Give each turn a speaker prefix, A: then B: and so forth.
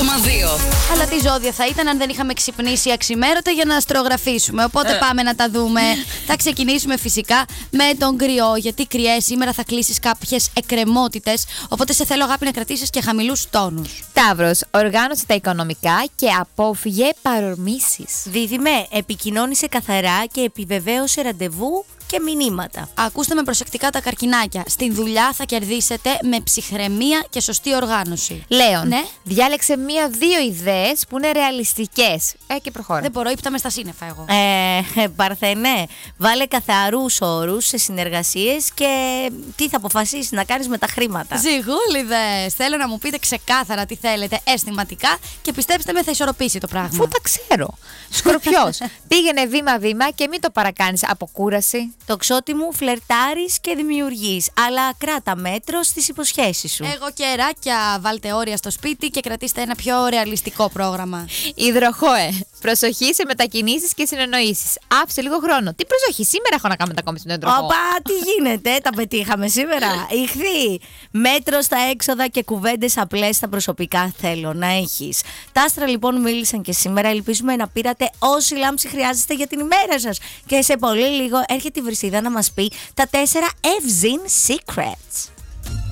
A: Αλλά τι ζώδια θα ήταν αν δεν είχαμε ξυπνήσει αξιμέρωτα για να αστρογραφήσουμε. Οπότε πάμε να τα δούμε. Θα ξεκινήσουμε φυσικά με τον Κρυό. Γιατί Κρυέ, σήμερα θα κλείσεις κάποιες εκκρεμότητες. Οπότε σε θέλω, αγάπη, να κρατήσεις και χαμηλούς τόνους.
B: Ταύρος, οργάνωσε τα οικονομικά και απόφυγε παρορμήσεις.
C: Δίδυμε, επικοινώνησε καθαρά και επιβεβαίωσε ραντεβού και μηνύματα.
A: Ακούστε με προσεκτικά τα καρκινάκια. Στην δουλειά θα κερδίσετε με ψυχραιμία και σωστή οργάνωση.
B: Λέων,
A: Ναι.
B: διάλεξε 1-2 ιδέες που είναι ρεαλιστικές. Και προχώρα.
A: Δεν μπορώ, ύπτα μες στα σύννεφα εγώ.
C: Παρθενέ, βάλε καθαρούς όρους σε συνεργασίες και τι θα αποφασίσεις να κάνεις με τα χρήματα.
A: Ζυγούλιδες, θέλω να μου πείτε ξεκάθαρα τι θέλετε αισθηματικά και πιστέψτε με, θα ισορροπήσει το πράγμα.
B: Αφού τα ξέρω. Σκορπιός, πήγαινε βήμα-βήμα και μην το παρακάνεις από κούραση.
C: Τοξότη μου, φλερτάρεις και δημιουργείς, αλλά κράτα μέτρο στις υποσχέσεις σου.
A: Εγώ κεράκια, βάλτε όρια στο σπίτι και κρατήστε ένα πιο ρεαλιστικό πρόγραμμα.
B: Υδροχόε, προσοχή σε μετακινήσεις και συνεννοήσεις. Άφησε λίγο χρόνο. Τι προσοχή, σήμερα έχω να κάνω μετακόμιση με τον υδροχό.
C: Οπα, τι γίνεται, τα πετύχαμε σήμερα. Ιχθύ, μέτρο στα έξοδα και κουβέντες απλές στα προσωπικά θέλω να έχεις. Τα άστρα λοιπόν μίλησαν και σήμερα. Ελπίζουμε να πήρατε όση λάμψη χρειάζεστε για την ημέρα σας. Και σε πολύ λίγο έρχεται η Βρυσίδα να μας πει τα 4 Evzin Secrets.